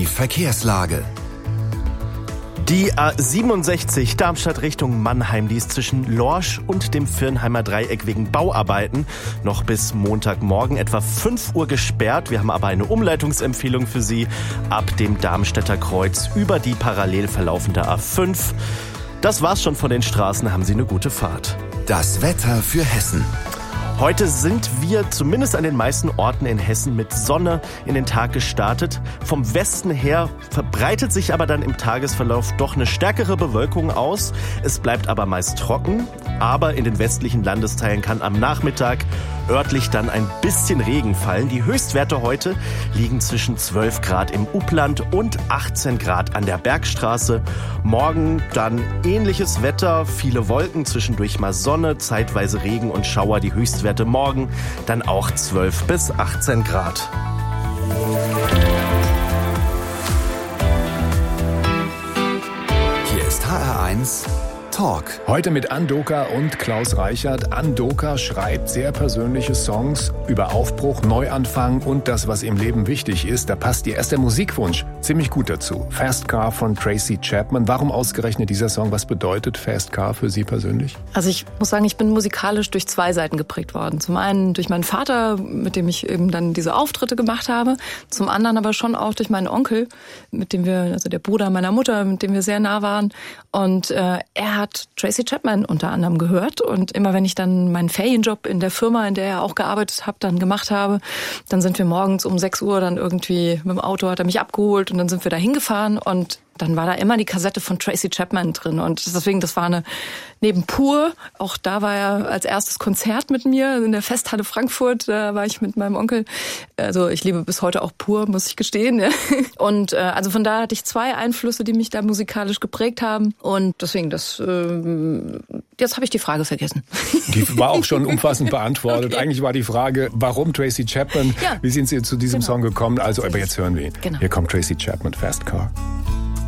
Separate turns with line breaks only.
Die Verkehrslage.
Die A67 Darmstadt Richtung Mannheim, die ist zwischen Lorsch und dem Virnheimer Dreieck wegen Bauarbeiten noch bis Montagmorgen etwa 5 Uhr gesperrt. Wir haben aber eine Umleitungsempfehlung für Sie ab dem Darmstädter Kreuz über die parallel verlaufende A5. Das war's schon von den Straßen. Haben Sie eine gute Fahrt.
Das Wetter für Hessen.
Heute sind wir zumindest an den meisten Orten in Hessen mit Sonne in den Tag gestartet. Vom Westen her verbreitet sich aber dann im Tagesverlauf doch eine stärkere Bewölkung aus. Es bleibt aber meist trocken, aber in den westlichen Landesteilen kann am Nachmittag örtlich dann ein bisschen Regen fallen. Die Höchstwerte heute liegen zwischen 12 Grad im Upland und 18 Grad an der Bergstraße. Morgen dann ähnliches Wetter, viele Wolken, zwischendurch mal Sonne, zeitweise Regen und Schauer. Die Höchstwerte morgen dann auch 12 bis 18 Grad.
Hier ist HR1 Talk.
Heute mit Ann Doka und Klaus Reichert. Ann Doka schreibt sehr persönliche Songs über Aufbruch, Neuanfang und das, was im Leben wichtig ist. Da passt ihr erster Musikwunsch ziemlich gut dazu. Fast Car von Tracy Chapman. Warum ausgerechnet dieser Song? Was bedeutet Fast Car für Sie persönlich?
Also ich muss sagen, ich bin musikalisch durch 2 Seiten geprägt worden. Zum einen durch meinen Vater, mit dem ich eben dann diese Auftritte gemacht habe. Zum anderen aber schon auch durch meinen Onkel, mit dem wir, also der Bruder meiner Mutter, mit dem wir sehr nah waren. Und er hat Tracy Chapman unter anderem gehört. Und immer wenn ich dann meinen Ferienjob in der Firma, in der er auch gearbeitet hat, dann gemacht habe, dann sind wir morgens um 6 Uhr dann irgendwie mit dem Auto, hat er mich abgeholt und dann sind wir da hingefahren und dann war da immer die Kassette von Tracy Chapman drin. Und deswegen, das war eine, neben Pur, auch da war er als erstes Konzert mit mir in der Festhalle Frankfurt, da war ich mit meinem Onkel. Also ich liebe bis heute auch Pur, muss ich gestehen. Ja. Und also von da hatte ich 2 Einflüsse, die mich da musikalisch geprägt haben. Und deswegen, jetzt habe ich die Frage vergessen.
Die war auch schon umfassend beantwortet. Okay. Eigentlich war die Frage, warum Tracy Chapman? Ja. Wie sind Sie zu diesem Song gekommen? Also, aber jetzt hören wir ihn. Genau. Hier kommt Tracy Chapman, Fast Car.